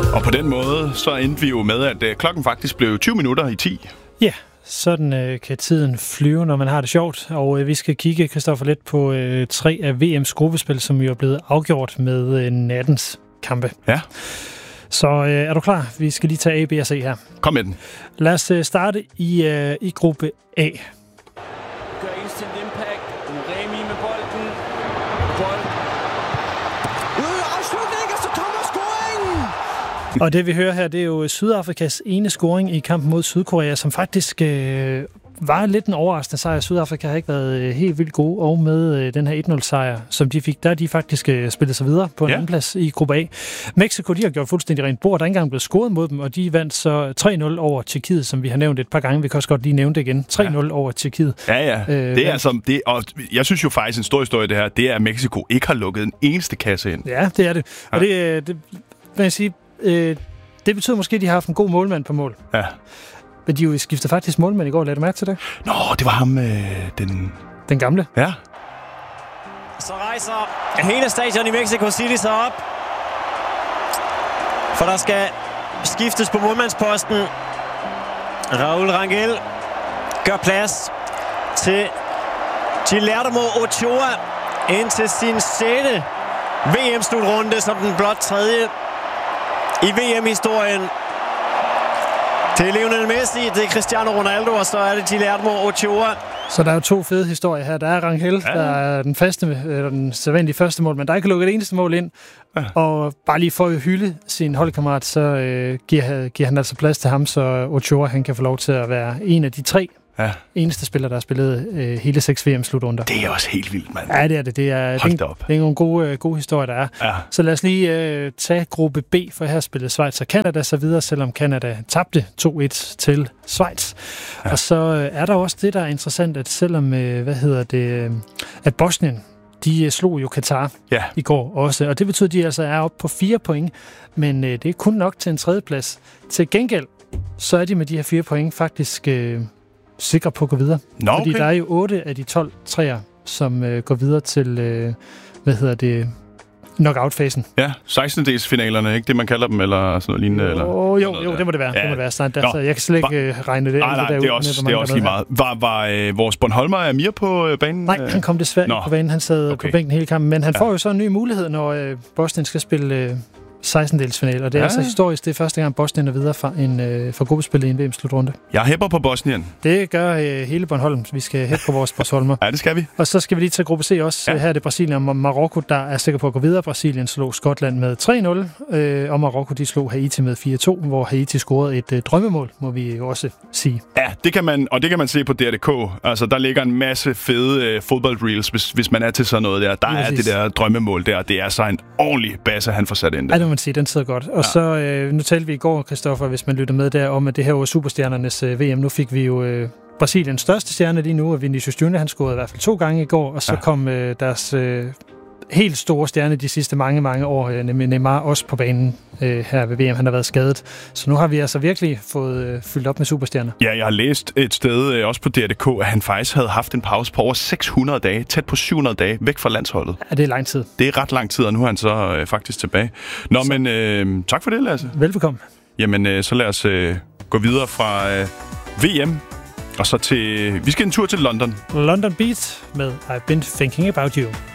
Og på den måde, så endte vi jo med, at klokken faktisk blev 20 minutter i 10. Ja, sådan kan tiden flyve, når man har det sjovt. Og vi skal kigge, Christoffer, lidt på 3 af VM's gruppespil, som jo er blevet afgjort med nattens kampe. Ja. Så er du klar? Vi skal lige tage A, B og C her. Kom med den. Lad os starte i gruppe A. Gør instant impact. Remi med bolden. Bold. Afslutning, og så kommer scoringen! Og det vi hører her, det er jo Sydafrikas ene scoring i kampen mod Sydkorea, som faktisk var lidt en overraskende sejr. Sydafrika har ikke været helt vildt gode, og med den her 1-0-sejr, som de fik, der de faktisk spillet sig videre på en anden plads i gruppe A. Mexico, de har gjort fuldstændig rent bord. Der er ikke engang blevet scoret mod dem, og de vandt så 3-0 over Tjekkiet, som vi har nævnt et par gange. Vi kan også godt lige nævne det igen. 3-0 over Tjekkiet. Ja. Det er altså, og jeg synes jo faktisk, en stor historie det her, det er, at Mexico ikke har lukket en eneste kasse ind. Ja, det er det. Og det vil jeg sige, det betyder måske, at de har haft en god målmand på mål. Ja. Men de jo skiftede faktisk målmand i går. Lad du mærke til det? Nå, det var ham, den gamle. Ja. Så rejser hele stadion i Mexico City sig op. For der skal skiftes på målmandsposten. Raúl Rangel gør plads til Guillermo Ochoa ind til sin 6. VM-slutrunde som den blot 3. i VM-historien. Det er Lionel Messi, det er Cristiano Ronaldo, og så er det Guillermo Ochoa. Så der er jo 2 fede historier her. Der er Rangel, der er den sædvanlige første mål, men der er ikke lukket det eneste mål ind. Ja. Og bare lige for at hylde sin holdkammerat, så giver han altså plads til ham, så Ochoa han kan få lov til at være en af de 3 eneste spillere, der har spillet hele 6 VM-slutrunder. Det er også helt vildt, mand. Ja, det er det. Det er nogle gode historier, der er. Ja. Så lad os lige tage gruppe B, for her spillede Schweiz og Canada så videre, selvom Canada tabte 2-1 til Schweiz. Ja. Og så er der også det, der er interessant, at selvom, at Bosnien, de slog jo Katar i går også, og det betyder, at de altså er oppe på 4 point, men det er kun nok til en 3. plads. Til gengæld, så er de med de her 4 point faktisk sikre på at gå videre. Nå, okay. Fordi der er jo 8 af de 12 træer, som går videre til, knockout-fasen. Ja, 16-delsfinalerne, ikke det, man kalder dem, eller sådan noget lignende? Jo, det må det være. Ja. Det må det være. Så jeg kan slet ikke regne det. Nej, det er også lige meget. Var vores Bornholmer Amir på banen? Nej, han kom desværre ikke på banen. Han sad på bænken hele kampen, men han får jo så en ny mulighed, når Bosnien skal spille 16-delsfinal, og det er altså historisk. Det er første gang, Bosnien er videre fra gruppespillet i en VM-slutrunde. Jeg hæpper på Bosnien. Det gør hele Bornholm. Vi skal hæppe på vores Bornholmer. Ja, det skal vi. Og så skal vi lige til gruppe C også. Her er det Brasilien og Marokko, der er sikker på at gå videre. Brasilien slog Skotland med 3-0, og Marokko de slog Haiti med 4-2, hvor Haiti scorede et drømmemål, må vi jo også sige. Ja, det kan man se på DR.dk. Altså, der ligger en masse fede fodboldreels, hvis man er til sådan noget der. Der er det der drømmemål der. Det er så en ordentlig basse, han får sat ind der. Ja, det må man sige. Den sidder godt. Og så, nu talte vi i går, Christoffer, hvis man lytter med der, om at det her var superstjernernes VM. Nu fik vi jo Brasiliens største stjerne lige nu, og Vinicius Junior, han scorede i hvert fald 2 gange i går, og så kom deres helt store stjerne de sidste mange år, nemlig Neymar, også på banen her ved VM. Han har været skadet. Så nu har vi altså virkelig fået fyldt op med superstjerner. Ja, jeg har læst et sted, også på DR.dk, at han faktisk havde haft en pause på over 600 dage, tæt på 700 dage, væk fra landsholdet. Ja, det er lang tid. Det er ret lang tid, og nu er han så faktisk tilbage. Nå, men tak for det, Lasse. Velbekomme. Jamen, så lad os gå videre fra VM, og så til... Vi skal en tur til London. London Beat med I've Been Thinking About You.